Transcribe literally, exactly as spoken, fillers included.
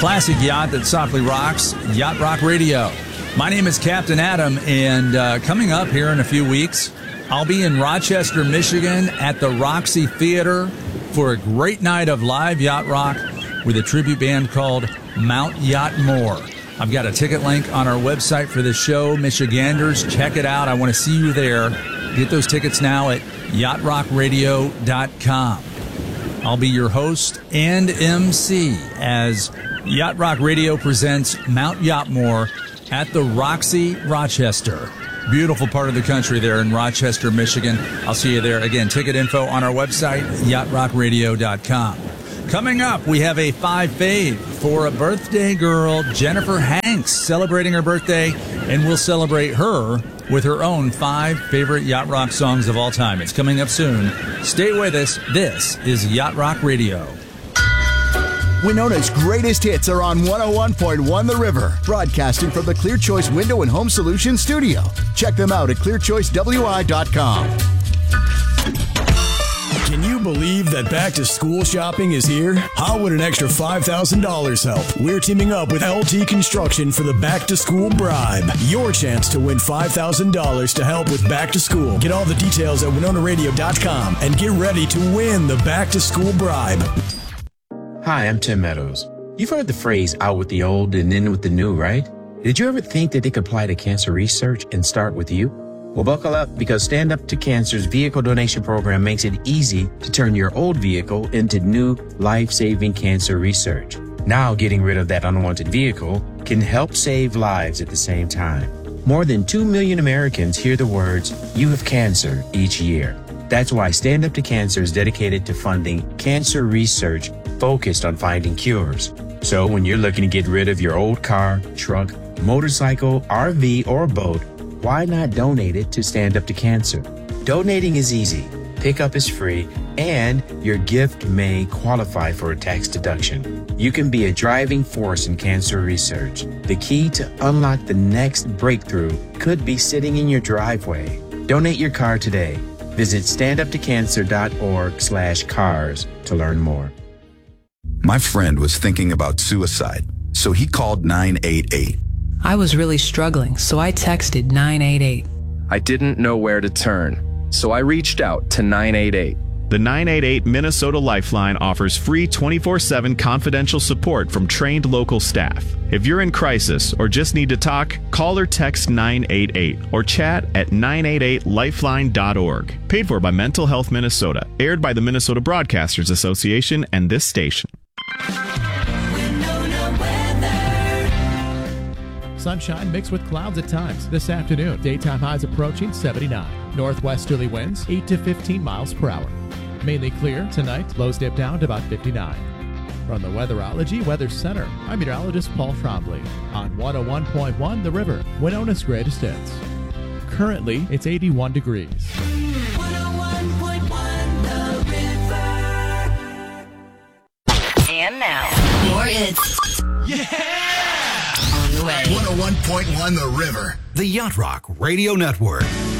classic yacht that softly rocks, Yacht Rock Radio. My name is Captain Adam, and uh, coming up here in a few weeks, I'll be in Rochester, Michigan at the Roxy Theater for a great night of live yacht rock with a tribute band called Mount Yachtmore. I've got a ticket link on our website for this show. Michiganders, check it out. I want to see you there. Get those tickets now at yacht rock radio dot com. I'll be your host and M C as Yacht Rock Radio presents Mount Yachtmore at the Roxy Rochester. Beautiful part of the country there in Rochester, Michigan. I'll see you there. Again, ticket info on our website, yacht rock radio dot com. Coming up, we have a five fave for a birthday girl, Jennifer Hanks, celebrating her birthday, and we'll celebrate her with her own five favorite Yacht Rock songs of all time. It's coming up soon. Stay with us. This is Yacht Rock Radio. Winona's greatest hits are on one oh one point one The River, broadcasting from the Clear Choice Window and Home Solutions studio. Check them out at clear choice w i dot com. Can you believe that back to school shopping is here? How would an extra five thousand dollars help? We're teaming up with L T Construction for the back to school bribe. Your chance to win five thousand dollars to help with back to school. Get all the details at winona radio dot com and get ready to win the back to school bribe. Hi, I'm Tim Meadows. You've heard the phrase out with the old and in with the new, right? Did you ever think that they could apply to cancer research and start with you? Well, buckle up, because Stand Up to Cancer's vehicle donation program makes it easy to turn your old vehicle into new life-saving cancer research. Now, getting rid of that unwanted vehicle can help save lives at the same time. More than two million Americans hear the words, "You have cancer," each year. That's why Stand Up to Cancer is dedicated to funding cancer research focused on finding cures. So when you're looking to get rid of your old car, truck, motorcycle, R V, or boat, why not donate it to Stand Up to Cancer? Donating is easy, pickup is free, and your gift may qualify for a tax deduction. You can be a driving force in cancer research. The key to unlock the next breakthrough could be sitting in your driveway. Donate your car today. Visit stand up to cancer dot org slash cars to learn more. My friend was thinking about suicide, so he called nine eight eight. I was really struggling, so I texted nine eight eight. I didn't know where to turn, so I reached out to nine eight eight. The nine eight eight Minnesota Lifeline offers free twenty-four seven confidential support from trained local staff. If you're in crisis or just need to talk, call or text nine eight eight or chat at nine eight eight lifeline dot org. Paid for by Mental Health Minnesota. Aired by the Minnesota Broadcasters Association and this station. Sunshine mixed with clouds at times this afternoon. Daytime highs approaching seventy-nine. Northwesterly winds eight to fifteen miles per hour. Mainly clear tonight. Lows dip down to about fifty-nine. From the Weatherology Weather Center, I'm meteorologist Paul Trombley on one oh one point one The River, Winona's greatest hits. Currently, it's eighty-one degrees. one oh one point one The River. And now, more hits. Yeah! On the way. one oh one point one The River, the Yacht Rock Radio Network.